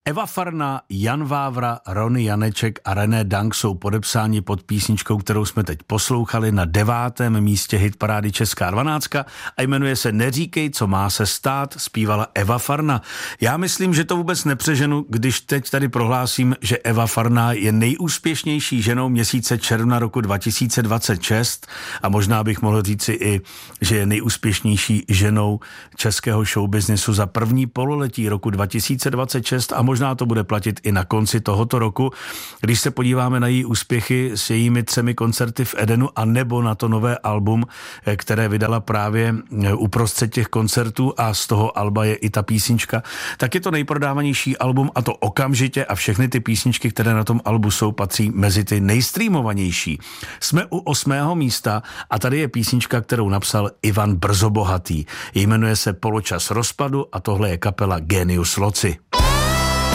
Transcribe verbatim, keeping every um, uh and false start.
Eva Farna, Jan Vávra, Rony Janeček a René Dank jsou podepsáni pod písničkou, kterou jsme teď poslouchali, na devátém místě hitparády Česká dvanáctka a jmenuje se Neříkej, co má se stát, zpívala Eva Farna. Já myslím, že to vůbec nepřeženu, když teď tady prohlásím, že Eva Farna je nejúspěšnější ženou měsíce června roku dva tisíce dvacet šest a možná bych mohl říci i, že je nejúspěšnější ženou českého showbiznesu za první pololetí roku dva tisíce dvacet šest a možná to bude platit i na konci tohoto roku, když se podíváme na její úspěchy s jejími třemi koncerty v Edenu a nebo na to nové album, které vydala právě uprostřed těch koncertů a z toho alba je i ta písnička, tak je to nejprodávanější album a to okamžitě a všechny ty písničky, které na tom albu jsou, patří mezi ty nejstreamovanější. Jsme u osmého místa a tady je písnička, kterou napsal Ivan Brzobohatý. Jmenuje se Poločas rozpadu a tohle je kapela Genius Loci.